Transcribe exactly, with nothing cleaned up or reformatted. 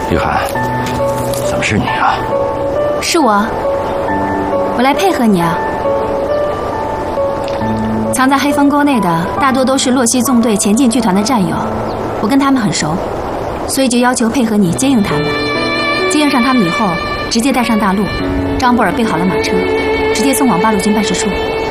玉涵，怎么是你啊？ 是我，我来配合你啊。藏在黑风沟内的大多都是洛西纵队前进剧团的战友，我跟他们很熟，所以就要求配合你接应他们。接应上他们以后，直接带上大陆。张布尔备好了马车，直接送往八路军办事处。